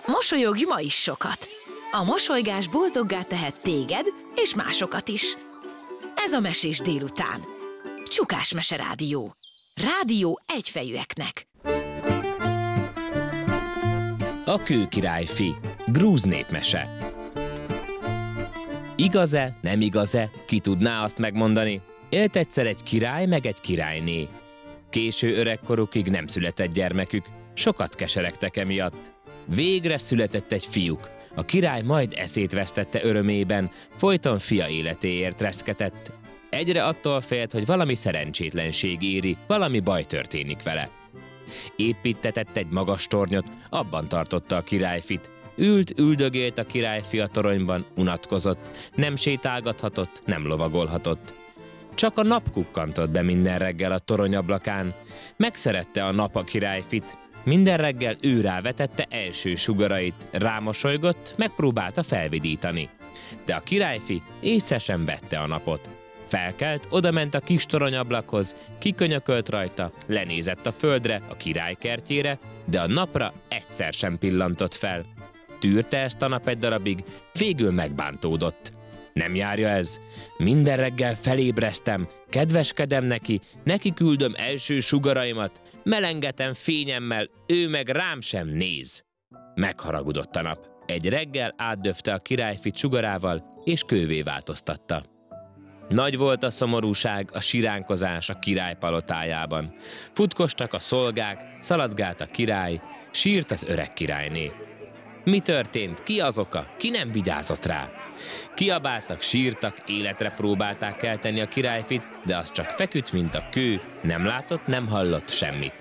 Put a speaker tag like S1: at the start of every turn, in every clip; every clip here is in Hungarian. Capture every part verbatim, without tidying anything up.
S1: Mosolyogj ma is sokat! A mosolygás boldoggá tehet téged és másokat is. Ez a Mesés délután. Csukás Mese Rádió. Rádió egyfejűeknek.
S2: A Kőkirályfi. Grúz népmese. Igaz-e, nem igaz-e, ki tudná azt megmondani? Élt egyszer egy király meg egy királyné. Késő öregkorukig nem született gyermekük, sokat keseregtek emiatt. Végre született egy fiúk. A király majd eszét vesztette örömében, folyton fia életéért reszketett. Egyre attól félt, hogy valami szerencsétlenség éri, valami baj történik vele. Építtetett egy magas tornyot, abban tartotta a királyfit. Ült, üldögélt a királyfi a toronyban, unatkozott, nem sétálgathatott, nem lovagolhatott. Csak a nap kukkantott be minden reggel a toronyablakán. Megszerette a nap a királyfit. Minden reggel ő rávetette első sugarait, rámosolygott, megpróbálta felvidítani. De a királyfi észre sem vette a napot. Felkelt, odament a kis toronyablakhoz, kikönyökölt rajta, lenézett a földre, a király kertjére, de a napra egyszer sem pillantott fel. Tűrte ezt a nap egy darabig, végül megbántódott. Nem járja ez. Minden reggel felébresztem, kedveskedem neki, neki küldöm első sugaraimat, melengetem fényemmel, ő meg rám sem néz. Megharagudott a nap. Egy reggel átdöfte a királyfit sugarával, és kővé változtatta. Nagy volt a szomorúság, a siránkozás a király palotájában. Futkostak a szolgák, szaladgált a király, sírt az öreg királyné. Mi történt? Ki az oka? Ki nem vigyázott rá? Kiabáltak, sírtak, életre próbálták kelteni a királyfit, de az csak feküdt, mint a kő, nem látott, nem hallott semmit.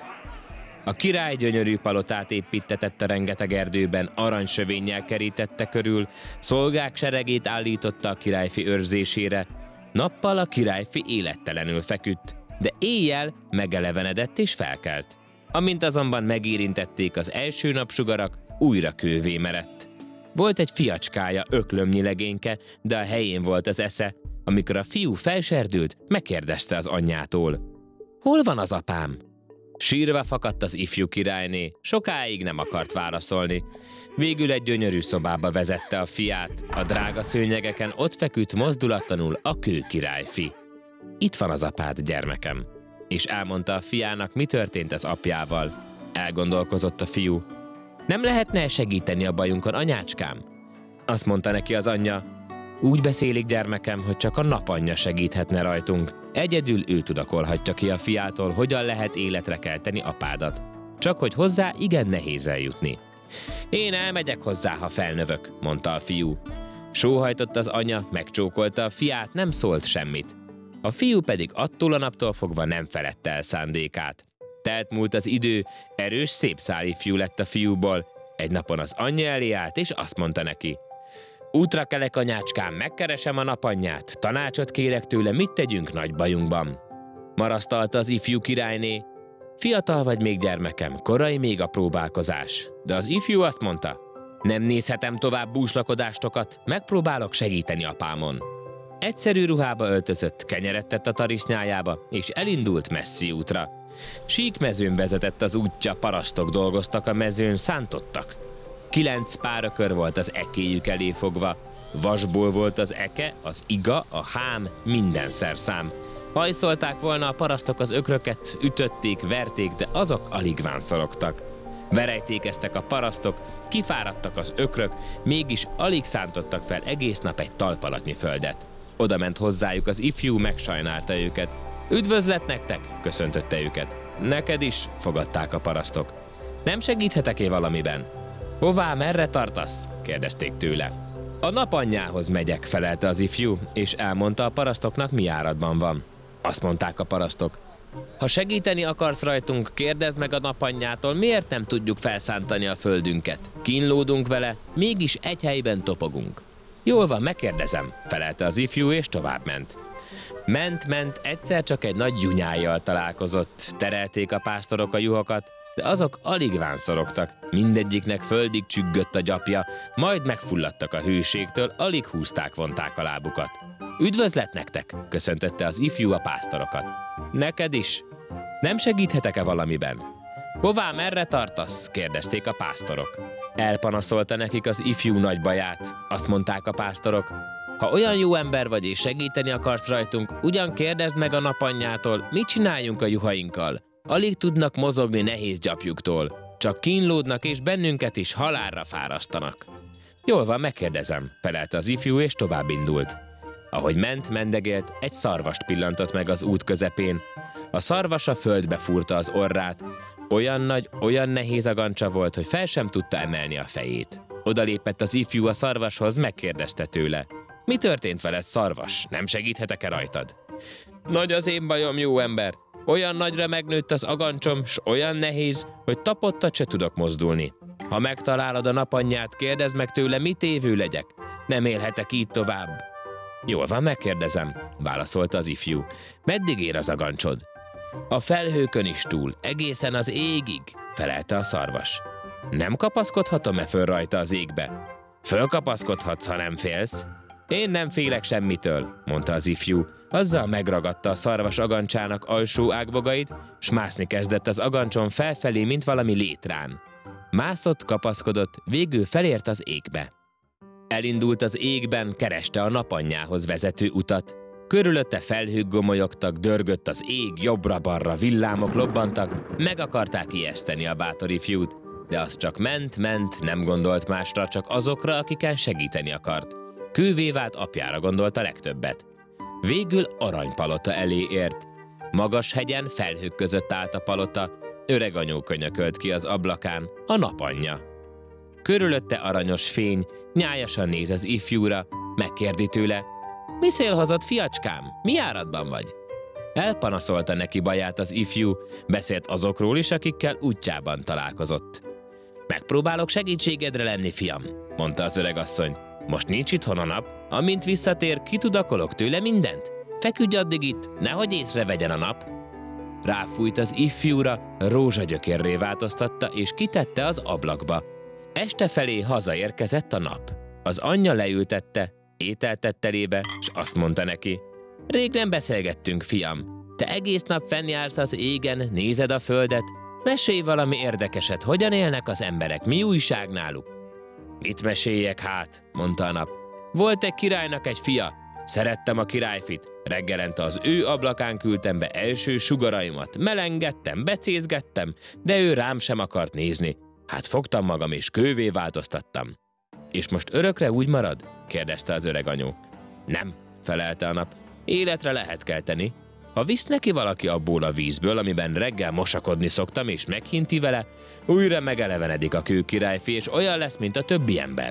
S2: A király gyönyörű palotát építtetett a rengeteg erdőben, aranysövénnyel kerítette körül, szolgák seregét állította a királyfi őrzésére. Nappal a királyfi élettelenül feküdt, de éjjel megelevenedett és felkelt. Amint azonban megérintették az első napsugarak, újra kővé merett. Volt egy fiacskája, öklömnyi legényke, de a helyén volt az esze. Amikor a fiú felserdült, megkérdezte az anyjától. Hol van az apám? Sírva fakadt az ifjú királyné, sokáig nem akart válaszolni. Végül egy gyönyörű szobába vezette a fiát, a drága szőnyegeken ott feküdt mozdulatlanul a kőkirályfi. Itt van az apád, gyermekem. És elmondta a fiának, mi történt az apjával. Elgondolkozott a fiú. Nem lehetne segíteni a bajunkon, anyácskám? Azt mondta neki az anyja. Úgy beszélik, gyermekem, hogy csak a napanyja segíthetne rajtunk. Egyedül ő tudakolhatja ki a fiától, hogyan lehet életre kelteni apádat. Csak hogy hozzá igen nehéz eljutni. Én elmegyek hozzá, ha felnövök, mondta a fiú. Sóhajtott az anya, megcsókolta a fiát, nem szólt semmit. A fiú pedig attól a naptól fogva nem feledte el szándékát. Telt múlt az idő, erős, szép száli fiú lett a fiúból. Egy napon az anyja elé állt, és azt mondta neki. Útra kelek, anyácskám, megkeresem a napanyját, tanácsot kérek tőle, mit tegyünk nagy bajunkban. Marasztalta az ifjú királyné. Fiatal vagy még, gyermekem, korai még a próbálkozás. De az ifjú azt mondta. Nem nézhetem tovább búslakodástokat, megpróbálok segíteni apámon. Egyszerű ruhába öltözött, kenyeret tett a tarisznyájába, és elindult messzi útra. Sík mezőn vezetett az útja, parasztok dolgoztak a mezőn, szántottak. Kilenc párökör volt az ekéjük elé fogva. Vasból volt az eke, az iga, a hám, minden szerszám. Hajszolták volna a parasztok az ökröket, ütötték, verték, de azok alig vánszorogtak. Verejtékeztek a parasztok, kifáradtak az ökrök, mégis alig szántottak fel egész nap egy talpalatnyi földet. Oda ment hozzájuk az ifjú, megsajnálta őket. Üdvözlet nektek, köszöntötte őket. Neked is, fogadták a parasztok. Nem segíthetek-e valamiben? Hová, merre tartasz? Kérdezték tőle. A napanyjához megyek, felelte az ifjú, és elmondta a parasztoknak, mi áradban van. Azt mondták a parasztok. Ha segíteni akarsz rajtunk, kérdezd meg a napanyjától, miért nem tudjuk felszántani a földünket. Kínlódunk vele, mégis egy helyben topogunk. Jól van, megkérdezem, felelte az ifjú, és továbbment. Ment-ment, egyszer csak egy nagy gyunyájjal találkozott. Terelték a pásztorok a juhokat, de azok alig vánszorogtak. Mindegyiknek földig csüggött a gyapja, majd megfulladtak a hőségtől, alig húzták-vonták a lábukat. Üdvözlet nektek, köszöntötte az ifjú a pásztorokat. Neked is. Nem segíthetek-e valamiben? Hová, merre tartasz? Kérdezték a pásztorok. Elpanaszolta nekik az ifjú nagy baját. Azt mondták a pásztorok: ha olyan jó ember vagy és segíteni akarsz rajtunk, ugyan kérdezd meg a napanyjától, mit csináljunk a juhainkkal. Alig tudnak mozogni nehéz gyapjuktól. Csak kínlódnak és bennünket is halálra fárasztanak. Jól van, megkérdezem, felelte az ifjú és tovább indult. Ahogy ment, mendegélt, egy szarvast pillantott meg az út közepén. A szarvas a földbe fúrta az orrát. Olyan nagy, olyan nehéz agancsa volt, hogy fel sem tudta emelni a fejét. Odalépett az ifjú a szarvashoz, megkérdezte tőle: mi történt veled, szarvas? Nem segíthetek-e rajtad? Nagy az én bajom, jó ember. Olyan nagyra megnőtt az agancsom, s olyan nehéz, hogy tapottat se tudok mozdulni. Ha megtalálod a napanyját, kérdezd meg tőle, mit évő legyek. Nem élhetek így tovább. Jól van, megkérdezem, válaszolta az ifjú. Meddig ér az agancsod? A felhőkön is túl, egészen az égig, felelte a szarvas. Nem kapaszkodhatom-e föl rajta az égbe? Fölkapaszkodhatsz, ha nem félsz. Én nem félek semmitől, mondta az ifjú. Azzal megragadta a szarvas agancsának alsó ágbogait, s mászni kezdett az agancson felfelé, mint valami létrán. Mászott, kapaszkodott, végül felért az égbe. Elindult az égben, kereste a napanyjához vezető utat. Körülötte felhők gomolyogtak, dörgött az ég, jobbra-balra villámok lobbantak, meg akarták ijeszteni a bátor ifjút, de az csak ment, ment, nem gondolt másra, csak azokra, akiken segíteni akart. Kővé vált apjára gondolta legtöbbet. Végül aranypalota elé ért. Magas hegyen, felhők között állt a palota, öreg anyó könyökölt ki az ablakán, a napanyja. Körülötte aranyos fény, nyájasan néz az ifjúra, megkérdi tőle: mi szél hozott, fiacskám? Mi áradban vagy? Elpanaszolta neki baját az ifjú, beszélt azokról is, akikkel útjában találkozott. Megpróbálok segítségedre lenni, fiam, mondta az öregasszony. Most nincs itthon a nap, amint visszatér, kitudakolok tőle mindent. Feküdj addig itt, nehogy észrevegyen a nap. Ráfújt az ifjúra, rózsagyökérré változtatta, és kitette az ablakba. Este felé hazaérkezett a nap. Az anyja leültette, ételt tett elébe, s azt mondta neki: rég nem beszélgettünk, fiam. Te egész nap fennjársz az égen, nézed a földet. Mesélj valami érdekeset, hogyan élnek az emberek, mi újság náluk? Mit meséljek hát, mondta a nap. Volt egy királynak egy fia. Szerettem a királyfit. Reggelente az ő ablakán küldtem be első sugaraimat. Melengettem, becézgettem, de ő rám sem akart nézni. Hát fogtam magam és kővé változtattam. És most örökre úgy marad? kérdezte az öreg anyu. Nem, felelte a nap. Életre lehet kelteni. Ha visz neki valaki abból a vízből, amiben reggel mosakodni szoktam, és meghinti vele, újra megelevenedik a kőkirályfi, és olyan lesz, mint a többi ember.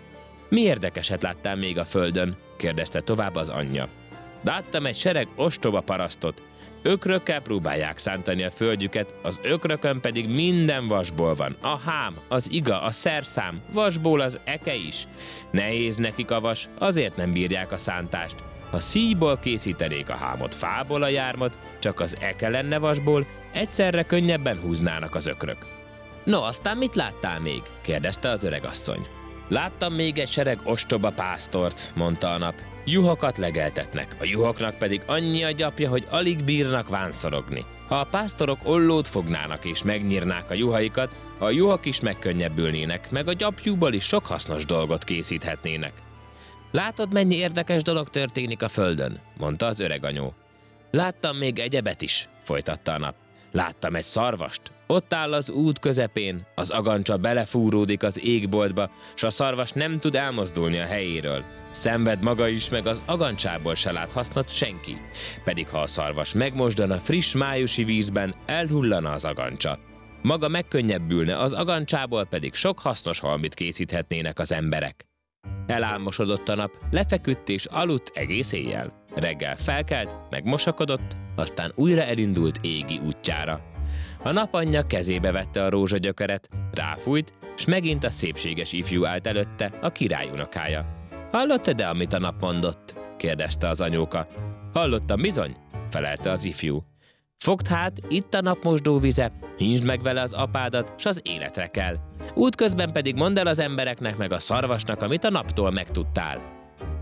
S2: Mi érdekeset láttál még a földön? kérdezte tovább az anyja. Láttam egy sereg ostoba parasztot. Ökrökkel próbálják szántani a földjüket, az ökrökön pedig minden vasból van. A hám, az iga, a szerszám, vasból az eke is. Nehéz nekik a vas, azért nem bírják a szántást. Ha szíjból készítenék a hámot, fából a jármot, csak az eke lenne vasból, egyszerre könnyebben húznának az ökrök. No, aztán mit láttál még? kérdezte az öregasszony. Láttam még egy sereg ostoba pásztort, mondta a nap. Juhokat legeltetnek, a juhoknak pedig annyi a gyapja, hogy alig bírnak vánszorogni. Ha a pásztorok ollót fognának és megnyírnák a juhaikat, a juhok is megkönnyebbülnének, meg a gyapjúból is sok hasznos dolgot készíthetnének. Látod, mennyi érdekes dolog történik a földön, mondta az öreg anyó. Láttam még egyebet is, folytatta a nap. Láttam egy szarvast. Ott áll az út közepén, az agancsa belefúródik az égboltba, s a szarvas nem tud elmozdulni a helyéről. Szenved maga is, meg az agancsából se lát hasznot senki. Pedig ha a szarvas megmosdana friss májusi vízben, elhullana az agancsa. Maga megkönnyebbülne, az agancsából pedig sok hasznos halmit készíthetnének az emberek. Elálmosodott a nap, lefeküdt és aludt egész éjjel. Reggel felkelt, megmosakodott, aztán újra elindult égi útjára. A napanyja kezébe vette a rózsagyökeret, ráfújt, s megint a szépséges ifjú állt előtte, a király unokája. Hallottad-e, amit a nap mondott? kérdezte az anyóka. Hallottam bizony, felelte az ifjú. Fogd hát, itt a napmosdó vize, hintsd meg vele az apádat, s az életre kell. Útközben pedig mondd el az embereknek meg a szarvasnak, amit a naptól megtudtál.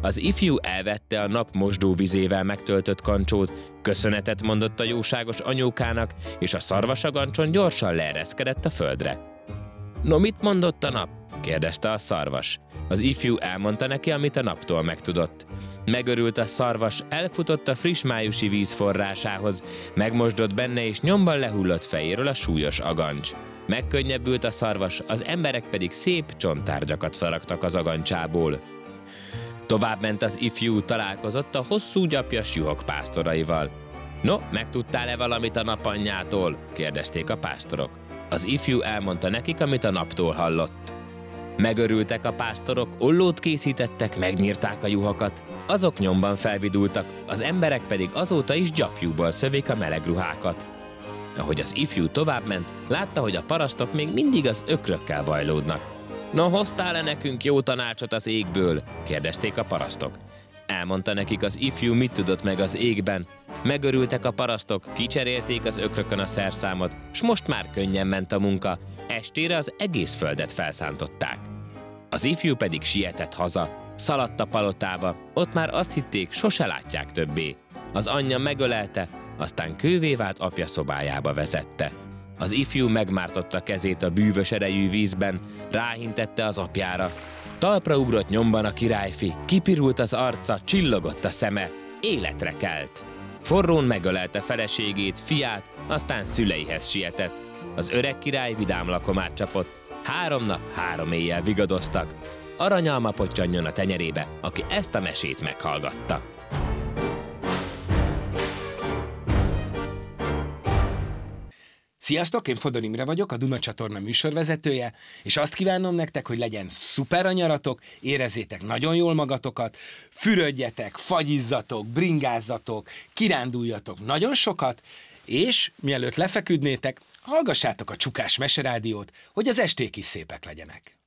S2: Az ifjú elvette a nap mosdóvizével megtöltött kancsót, köszönetet mondott a jóságos anyókának, és a szarvasagancson gyorsan leereszkedett a földre. No, mit mondott a nap? kérdezte a szarvas. Az ifjú elmondta neki, amit a naptól megtudott. Megörült a szarvas, elfutott a friss májusi víz forrásához, megmosdott benne, és nyomban lehullott fejéről a súlyos agancs. Megkönnyebbült a szarvas, az emberek pedig szép csonttárgyakat faragtak az agancsából. Továbbment az ifjú, találkozott a hosszú gyapjas juhok pásztoraival. No, megtudtál-e valamit a napanyjától? kérdezték a pásztorok. Az ifjú elmondta nekik, amit a naptól hallott. Megörültek a pásztorok, ollót készítettek, megnyírták a juhokat. Azok nyomban felvidultak, az emberek pedig azóta is gyapjúból szövik a meleg ruhákat. Ahogy az ifjú továbbment, látta, hogy a parasztok még mindig az ökrökkel bajlódnak. No, hoztál-e nekünk jó tanácsot az égből? kérdezték a parasztok. Elmondta nekik az ifjú, mit tudott meg az égben. Megörültek a parasztok, kicserélték az ökrökön a szerszámot, s most már könnyen ment a munka. Estére az egész földet felszántották. Az ifjú pedig sietett haza, szaladt a palotába, ott már azt hitték, sose látják többé. Az anyja megölelte, aztán kővé vált apja szobájába vezette. Az ifjú megmártotta kezét a bűvös erejű vízben, ráhintette az apjára. Talpra ugrott nyomban a királyfi, kipirult az arca, csillogott a szeme, életre kelt. Forrón megölelte feleségét, fiát, aztán szüleihez sietett. Az öreg király vidám lakomát csapott, három nap, három éjjel vigadoztak. Aranyalma pottyanjon a tenyerébe, aki ezt a mesét meghallgatta.
S3: Sziasztok, én Fodor Imre vagyok, a Duna csatorna műsorvezetője, és azt kívánom nektek, hogy legyen szuper a nyaratok, érezzétek nagyon jól magatokat, fürödjetek, fagyizzatok, bringázzatok, kiránduljatok nagyon sokat, és mielőtt lefeküdnétek, hallgassátok a Csukás Meserádiót, hogy az esték is szépek legyenek.